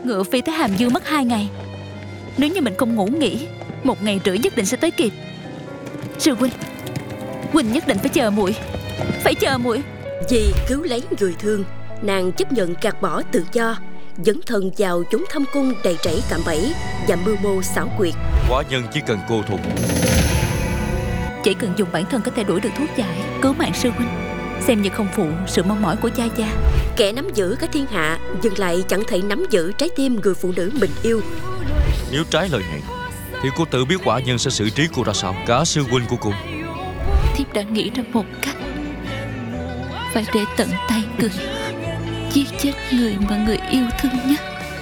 Ngựa phi tới Hàm Dương mất 2 ngày. Nếu như mình không ngủ nghỉ, 1 ngày rưỡi nhất định sẽ tới kịp. Sư huynh, huynh nhất định phải chờ muội. Phải chờ muội. Vì cứu lấy người thương, nàng chấp nhận gạt bỏ tự do, dấn thân vào chốn thâm cung đầy rẫy cạm bẫy và mưu mô xảo quyệt. Quả nhân chỉ cần cô thuộc. Chỉ cần dùng bản thân có thể đuổi được thuốc giải, cứu mạng sư huynh, xem như không phụ sự mong mỏi của cha cha. Kẻ nắm giữ cả thiên hạ nhưng lại chẳng thể nắm giữ trái tim người phụ nữ mình yêu. Nếu trái lời hẹn thì cô tự biết quả nhân sẽ xử trí cô ra sao. Cả sư huynh của cô. Thiếp đã nghĩ ra một cách. Phải để tận tay người giết chết người mà người yêu thương nhất,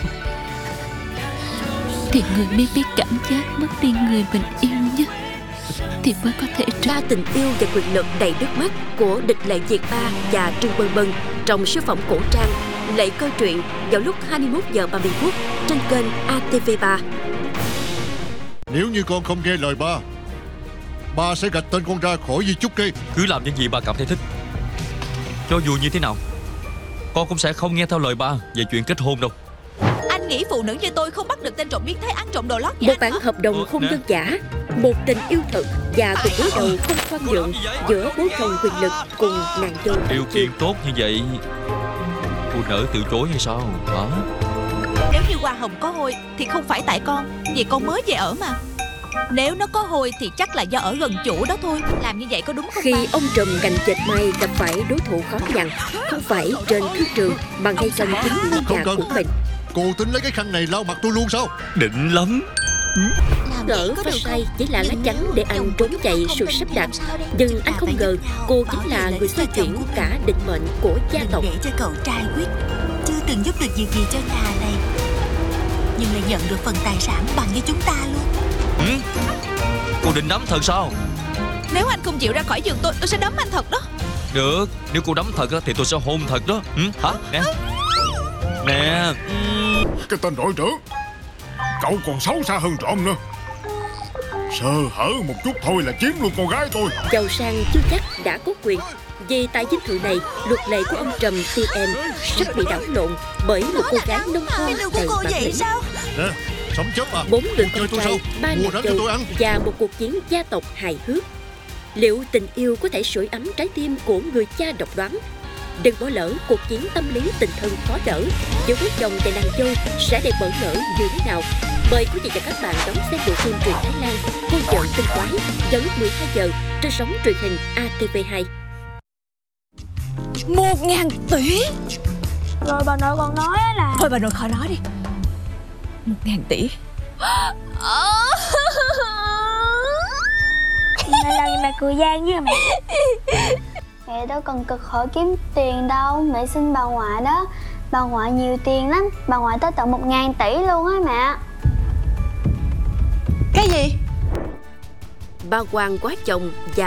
thì người mới biết cảm giác mất đi người mình yêu nhất, thì mới có thể Ba tình yêu và quyền lực đầy nước mắt của Địch Lệ Diệt Ba và Trương Bân Bân trong siêu phẩm cổ trang Lệ Cơ Truyện vào lúc 21h30 trên kênh ATV3. Nếu như con không nghe lời ba sẽ gạch tên con ra khỏi di chúc kia. Cứ làm những gì ba cảm thấy thích. Cho dù như thế nào, con cũng sẽ không nghe theo lời ba về chuyện kết hôn đâu. Anh nghĩ phụ nữ như tôi không bắt được tên trộm biến thái ăn trộm đồ lót Một bản hợp đồng hôn nhân giả, một tình yêu thật và cuộc đối đầu không khoan nhượng giữa bố chồng quyền lực cùng nàng dâu. Điều kiện tốt như vậy, cô nỡ từ chối hay sao hả? Nếu như hoa hồng có hôi thì không phải tại con, vì con mới về ở mà. Nếu nó có hôi thì chắc là do ở gần chủ đó thôi. Làm như vậy có đúng không? Khi ông trùm cành dệt may gặp phải đối thủ khó nhằn, không phải trên thương trường mà ngay trong chính ngôi nhà của mình. Cô tính lấy cái khăn này lau mặt tôi luôn sao? Định lắm. Gỡ phát say chỉ là lá chắn để anh trốn chạy sự sắp đặt, nhưng anh không ngờ cô chính là người xoay chuyển cả định mệnh của gia tộc. Để cho cậu trai quyết chưa từng giúp được việc gì cho nhà này, nhưng lại nhận được phần tài sản bằng với chúng ta luôn. Cô định đấm thật sao? Nếu anh không chịu ra khỏi giường tôi sẽ đấm anh thật đó. Được, nếu cô đấm thật thì tôi sẽ hôn thật đó. Hả? Nè. Nè. Cái tên đội trưởng, cậu còn xấu xa hơn trộm nữa. Sơ hở một chút thôi là chiếm luôn con gái tôi. Giàu sang chưa chắc đã có quyền. Vì tại dinh thự này, luật lệ của ông trùm TM sắp bị đảo lộn bởi một cô gái nông thôn đầy bản lĩnh. Nè, sống chết à? 4 đứa con trai, 3 nàng dâu và một cuộc chiến gia tộc hài hước. Liệu tình yêu có thể sưởi ấm trái tim của người cha độc đoán? Đừng bỏ lỡ cuộc chiến tâm lý tình thân khó đỡ giữa bố chồng và nàng dâu sẽ đẹp bỡ ngỡ như thế nào. Mời quý vị và các bạn đón xem bộ phim truyện Thái Lan Cô vợ tinh quái vào lúc 12 giờ trên sóng truyền hình ATV2. 1.000 tỷ. Rồi bà nội còn nói là... Thôi bà nội khỏi nói đi. 1.000 tỷ. Mẹ làm gì mẹ cười gian với mẹ? Mẹ đâu cần cực khổ kiếm tiền đâu. Mẹ xin bà ngoại đó. Bà ngoại nhiều tiền lắm. Bà ngoại tới tận 1.000 tỷ luôn á mẹ. Cái gì? Ba Quan quá chồng và